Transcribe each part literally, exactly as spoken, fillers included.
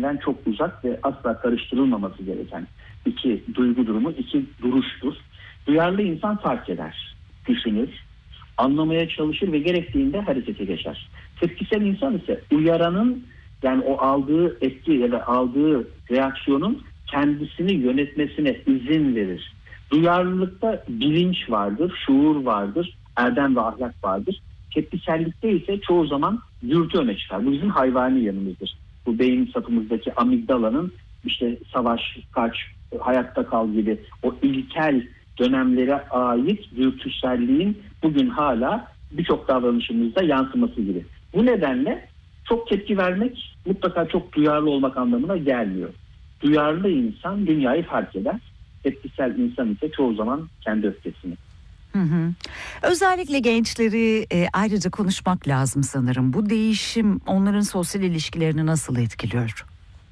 birbirinden çok uzak ve asla karıştırılmaması gereken iki duygu durumu, iki duruştur. Duyarlı insan fark eder, düşünür, anlamaya çalışır ve gerektiğinde harekete geçer. Tepkisel insan ise uyaranın, yani o aldığı etki ya da aldığı reaksiyonun kendisini yönetmesine izin verir. Duyarlılıkta bilinç vardır, şuur vardır, erdem ve ahlak vardır. Tepkisellikte ise çoğu zaman dürtü öne çıkar. Bu bizim hayvani yanımızdır. Bu beyin sapımızdaki amigdalanın işte savaş, kaç, hayatta kal gibi o ilkel dönemlere ait dürtüselliğin bugün hala birçok davranışımızda yansıması gibi. Bu nedenle çok tepki vermek mutlaka çok duyarlı olmak anlamına gelmiyor. Duyarlı insan dünyayı fark eder. Tepkisel insan ise çoğu zaman kendi öfkesini. Hı hı. Özellikle gençleri e, ayrıca konuşmak lazım sanırım. Bu değişim onların sosyal ilişkilerini nasıl etkiliyor?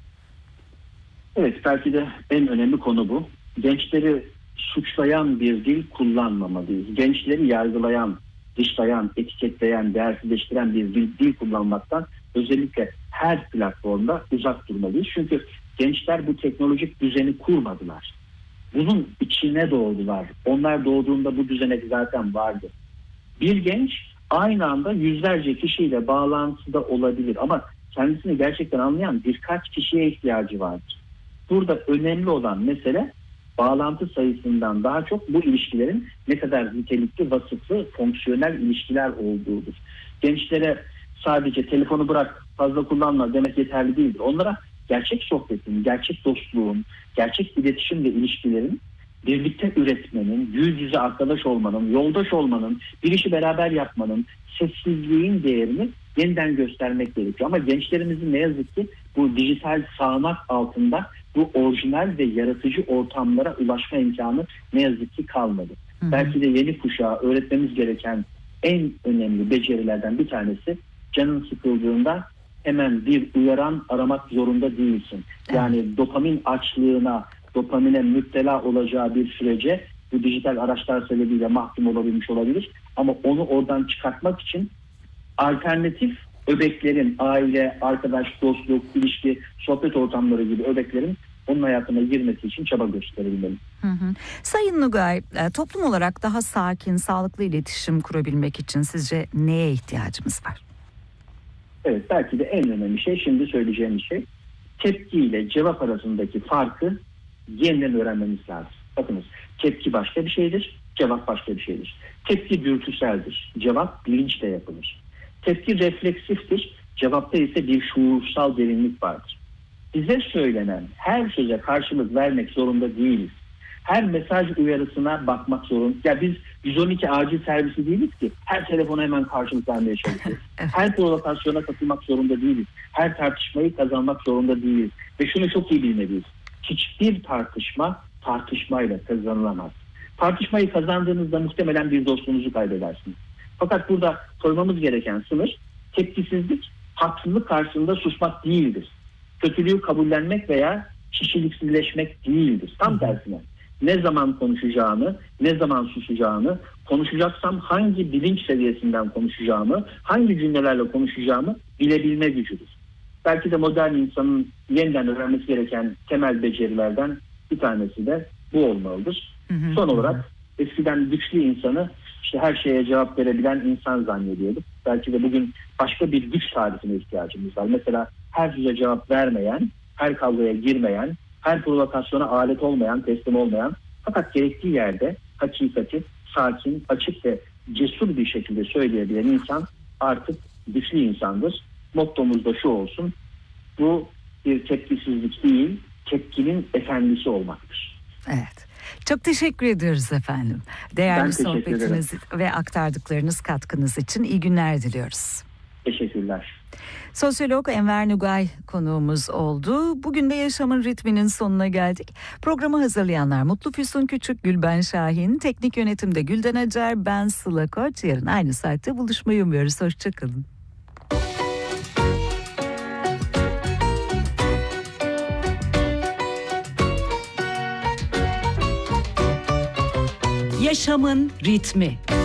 Evet, belki de en önemli konu bu. Gençleri suçlayan bir dil kullanmamalıyız. Gençleri yargılayan, dışlayan, etiketleyen, değersizleştiren bir dil, dil kullanmaktan özellikle her platformda uzak durmalıyız. Çünkü gençler bu teknolojik düzeni kurmadılar. Bunun içine doğdular. Onlar doğduğunda bu düzenek zaten vardı. Bir genç aynı anda yüzlerce kişiyle bağlantıda olabilir ama kendisini gerçekten anlayan birkaç kişiye ihtiyacı vardır. Burada önemli olan mesele bağlantı sayısından daha çok bu ilişkilerin ne kadar nitelikli, vasıflı, fonksiyonel ilişkiler olduğudur. Gençlere sadece telefonu bırak, fazla kullanma demek yeterli değildir. Onlara gerçek sohbetin, gerçek dostluğun, gerçek iletişim ve ilişkilerin, birlikte üretmenin, yüz yüze arkadaş olmanın, yoldaş olmanın, bir işi beraber yapmanın, sessizliğin değerini yeniden göstermek gerekiyor. Ama gençlerimizin ne yazık ki bu dijital sağanak altında bu orijinal ve yaratıcı ortamlara ulaşma imkanı ne yazık ki kalmadı. Hı hı. Belki de yeni kuşağa öğretmemiz gereken en önemli becerilerden bir tanesi, canın sıkıldığında hemen bir uyaran aramak zorunda değilsin. Yani evet. Dopamin açlığına, dopamine müptela olacağı bir sürece bu dijital araçlar sebebiyle mahkum olabilmiş olabilir. Ama onu oradan çıkartmak için alternatif öbeklerin, aile, arkadaş, dostluk, ilişki, sohbet ortamları gibi öbeklerin onun hayatına girmesi için çaba gösterebilmeli. Hı hı. Sayın Nugay, toplum olarak daha sakin, sağlıklı iletişim kurabilmek için sizce neye ihtiyacımız var? Evet, belki de en önemli şey, şimdi söyleyeceğim şey, tepki ile cevap arasındaki farkı yeniden öğrenmemiz lazım. Bakınız, tepki başka bir şeydir, cevap başka bir şeydir. Tepki dürtüseldir, cevap bilinçle yapılır. Tepki refleksiftir, cevapta ise bir şuursal derinlik vardır. Bize söylenen her söze karşılık vermek zorunda değiliz. Her mesaj uyarısına bakmak zorunda. Ya biz yüz on iki acil servisi değiliz ki her telefona hemen karşılık vermeye çalışıyoruz. Her provokasyona katılmak zorunda değiliz. Her tartışmayı kazanmak zorunda değiliz. Ve şunu çok iyi bilmeliyiz. Hiçbir tartışma tartışmayla kazanılamaz. Tartışmayı kazandığınızda muhtemelen bir dostunuzu kaybedersiniz. Fakat burada koymamız gereken sınır, tepkisizlik haksızlık karşısında susmak değildir. Kötülüğü kabullenmek veya kişiliksizleşmek değildir. Tam tersine. Ne zaman konuşacağını, ne zaman susacağını, konuşacaksam hangi bilinç seviyesinden konuşacağımı, hangi cümlelerle konuşacağımı bilebilme gücüdür. Belki de modern insanın yeniden öğrenmesi gereken temel becerilerden bir tanesi de bu olmalıdır. Hı hı. Son olarak eskiden güçlü insanı işte her şeye cevap verebilen insan zannediyorduk. Belki de bugün başka bir güç tarifine ihtiyacımız var. Mesela her söze cevap vermeyen, her kavgaya girmeyen, her provokasyona alet olmayan, teslim olmayan, fakat gerektiği yerde hakikati sakin, açık ve cesur bir şekilde söyleyebilen insan artık güçlü insandır. Mottomuz da şu olsun: bu bir tepkisizlik değil, tepkinin efendisi olmaktır. Evet. Çok teşekkür ediyoruz efendim. Değerli sohbetiniz ve aktardıklarınız, katkınız için iyi günler diliyoruz. Teşekkürler. Sosyolog Enver Nugay konuğumuz oldu. Bugün de Yaşamın Ritmi'nin sonuna geldik. Programı hazırlayanlar Mutlu Füsun Küçük, Gülben Şahin, teknik yönetimde Gülden Acar, ben Sıla Koç. Yarın aynı saatte buluşmayı umuyoruz. Hoşçakalın. Yaşamın Ritmi.